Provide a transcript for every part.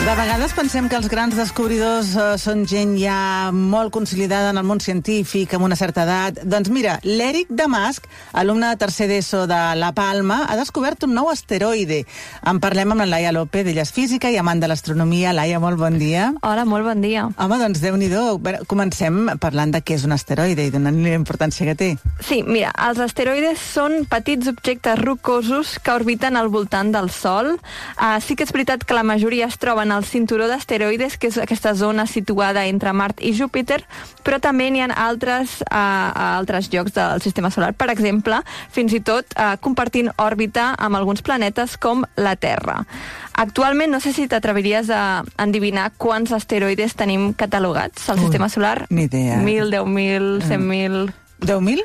De vegades pensem que els grans descobridors són gent ja molt consolidada en el món científic, amb una certa edat. Doncs mira, l'Eric Damasc, alumne de tercer d'ESO de La Palma, ha descobert un nou asteroide. En parlem amb la Laia López, ella és física i amant de l'astronomia. Laia, molt bon dia. Hola, molt bon dia. Home, doncs Déu-n'hi-do. Comencem parlant de què és un asteroide i donant-li la importància que té. Sí, mira, els asteroides són petits objectes rocosos que orbiten al voltant del Sol. Sí que és veritat que la majoria es troben al cinturó d'asteroides, que és aquesta zona situada entre Mart i Júpiter, però també n'hi ha altres llocs del sistema solar. Per exemple, fins i tot compartint òrbita amb alguns planetes com la Terra. Actualment, no sé si t'atreviries a endevinar quants asteroides tenim catalogats al sistema solar. Ni idea. 1.000, 10.000, 100.000... 10.000?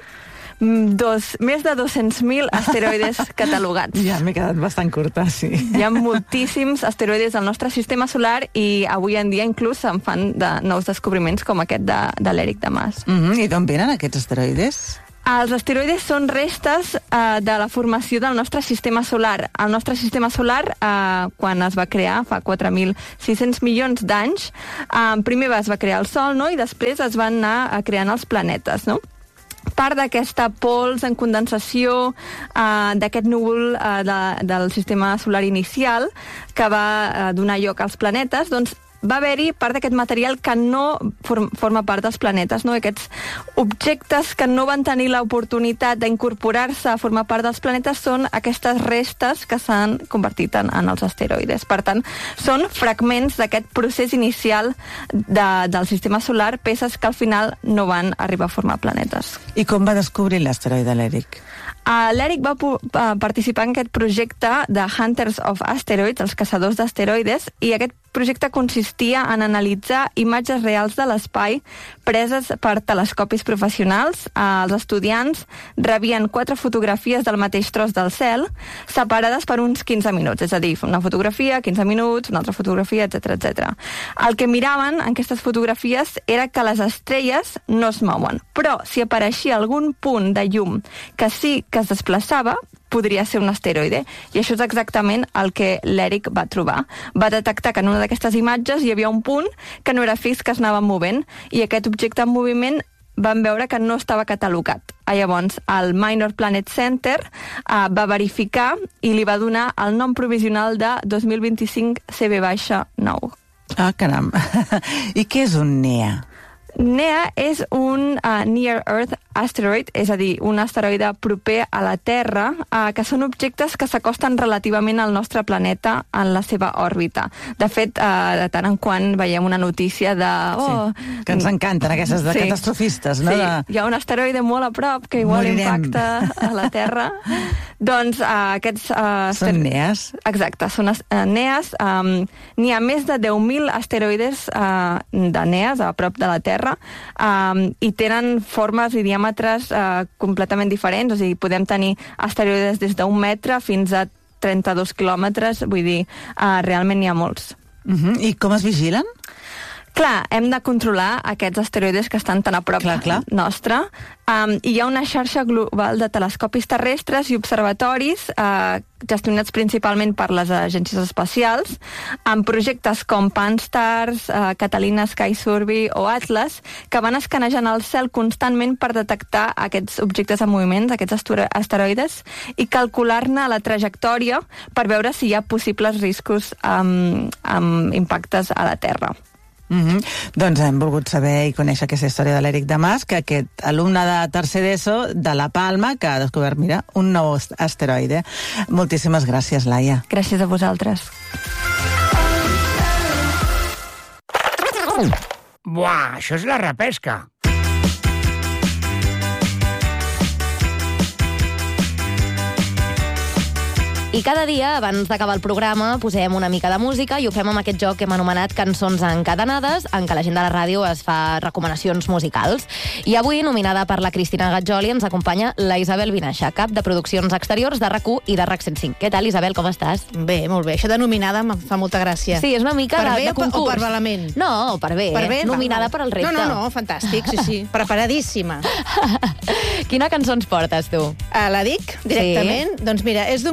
Més de 200.000 asteroides catalogats. Ja m'he quedat bastant curta, sí. Hi ha moltíssims asteroides al nostre sistema solar i avui en dia inclús se'n fan de nous descobriments com aquest de l'Eric Damasc. I d'on venen aquests asteroides? Els asteroides són restes de la formació del nostre sistema solar. El nostre sistema solar, quan es va crear, fa 4.600 milions d'anys, primer es va crear el Sol, no? I després es van anar creant els planetes, no? Part d'aquesta pols en condensació d'aquest núvol del sistema solar inicial que va donar lloc als planetes, doncs va haver-hi part d'aquest material que no forma part dels planetes, no? Aquests objectes que no van tenir l'oportunitat d'incorporar-se a formar part dels planetes són aquestes restes que s'han convertit en els asteroides. Per tant, són fragments d'aquest procés inicial del sistema solar, peces que al final no van arribar a formar planetes. I com va descobrir l'asteroide l'Eric? L'Eric va participar en aquest projecte de Hunters of Asteroids, els caçadors d'asteroides, i aquest projecte consistia en analitzar imatges reals de l'espai preses per telescopis professionals. Els estudiants rebien 4 fotografies del mateix tros del cel, separades per uns 15 minuts, és a dir, una fotografia, 15 minuts, una altra fotografia, etc. El que miraven en aquestes fotografies era que les estrelles no es mouen, però si apareixia algun punt de llum que sí que es desplaçava, podria ser un asteroide. I això és exactament el que l'Eric va trobar. Va detectar que en una d'aquestes imatges hi havia un punt que no era fix, que es anava movent, i aquest objecte en moviment van veure que no estava catalogat. Llavors, el Minor Planet Center va verificar i li va donar el nom provisional de 2025 CB-9. Ah, caram. I què és un NEA? NEA és un Near Earth Asteroid, és a dir, un asteroide proper a la Terra, que són objectes que s'acosten relativament al nostre planeta en la seva òrbita. De fet, de tant en quant veiem una notícia de... Sí, que ens encanten aquestes de catastrofistes, no? Sí, hi ha un asteroide molt a prop que igual impacta a la Terra. Doncs aquests... Són NEAs? Exacte, són NEAs. N'hi ha més de 10.000 asteroides de NEAs a prop de la Terra, i tenen formes i diàmetres completament diferents. O sigui, podem tenir asteroides des d'1 metre fins a 32 quilòmetres, vull dir, realment n'hi ha molts. I com es vigilen? Clar, hem de controlar aquests asteroides que estan tan a prop nostre. Hi ha una xarxa global de telescopis terrestres i observatoris gestionats principalment per les agències espacials, amb projectes com Pan-STARRS, Catalina Sky Survey o Atlas, que van escanejant el cel constantment per detectar aquests objectes en moviment, aquests asteroides, i calcular-ne la trajectòria per veure si hi ha possibles riscos amb impactes a la Terra. Doncs hem volgut saber i conèixer aquesta història de l'Eric Damasc, aquest alumne de tercer d'ESO de La Palma, que ha descobert, mira, un nou asteroide. Moltíssimes gràcies, Laia. Gràcies a vosaltres. Buah, això és la repesca. I cada dia, abans d'acabar el programa, posem una mica de música i ho fem amb aquest joc que hem anomenat Cançons encadenades, en què la gent de la ràdio es fa recomanacions musicals. I avui, nominada per la Cristina Gajoli, ens acompanya la Isabel Vinaixa, cap de produccions exteriors de RAC1 i de RAC 105. Què tal, Isabel, com estàs? Bé, molt bé. Això de nominada em fa molta gràcia. Sí, és una mica de concurs. Per bé o per malament? No, per bé. Per bé? Nominada per al repte. No, fantàstic, sí. Preparadíssima. Quina cançó ens portes, tu? La dic directament? Sí. Doncs mira, és d'un grup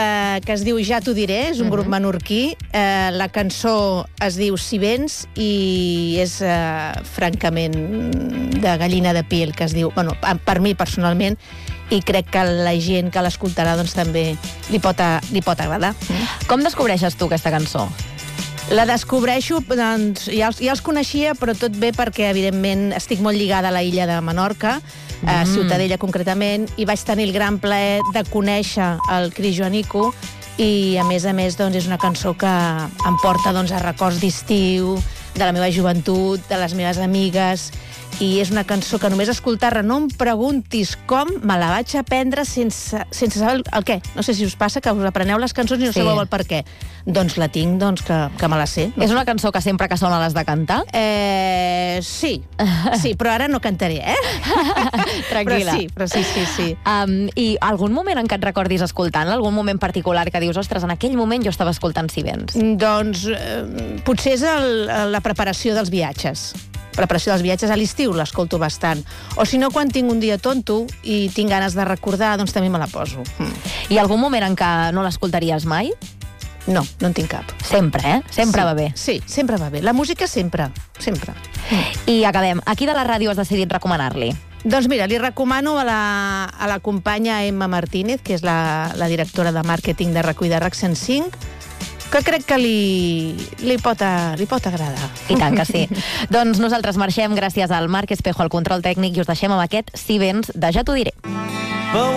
que es diu Ja t'ho diré, és un grup menorquí. La cançó es diu Si vens i és francament de gallina de piel, que es diu, bueno, per mi personalment, i crec que la gent que l'escoltarà doncs, també li pot agradar. Com descobreixes tu aquesta cançó? La descobreixo, doncs, ja els coneixia, però tot bé perquè, evidentment, estic molt lligada a la illa de Menorca, a Ciutadella concretament, i vaig tenir el gran plaer de conèixer el Cris Joanico, i a més, doncs, és una cançó que em porta doncs, a records d'estiu, de la meva joventut, de les meves amigues, i és una cançó que només escoltar-la, no em preguntis com, me la vaig aprendre sense saber el què. No sé si us passa que us apreneu les cançons i no sabeu el per què. Doncs la tinc, doncs, que me la sé. És una cançó que sempre que sona l'has de cantar? Sí, però ara no cantaré, Tranquil·la. Però sí. I algun moment en què et recordis escoltant-la? Algun moment particular que dius, ostres, en aquell moment jo estava escoltant Si vens? Doncs potser és la preparació dels viatges. A l'estiu l'escolto bastant. O si no, quan tinc un dia tonto i tinc ganes de recordar, doncs també me la poso. I algun moment en què no l'escoltaries mai? No en tinc cap. Sempre, Sempre va bé. Sí, sempre va bé. La música sempre. I acabem. A qui de la ràdio has decidit recomanar-li? Doncs mira, li recomano a la companya Emma Martínez, que és la directora de màrqueting de RAC1 i de RAC 105, que crec que li pot agradar. I tant que sí. Doncs nosaltres marxem gràcies al Marc Espejo, al control tècnic, i us deixem amb aquest Si vens de Ja t'ho diré.